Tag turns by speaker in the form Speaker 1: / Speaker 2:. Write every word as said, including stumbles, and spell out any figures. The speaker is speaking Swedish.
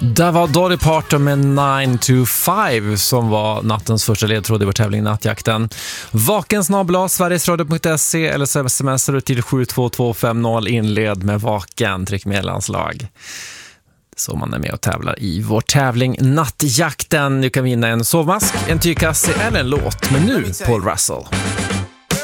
Speaker 1: Det var Dolly Parton med nine to five som var nattens första ledtråd i vår tävling Nattjakten. Vaken snabel-a sverigesradio punkt se eller så smsar du till sju två två fem noll, inled med Vaken, tryck medlemslag. Så man är med och tävlar i vår tävling Nattjakten. Du kan vinna en sovmask, en tygkasse eller en låt. Men nu Paul Russell.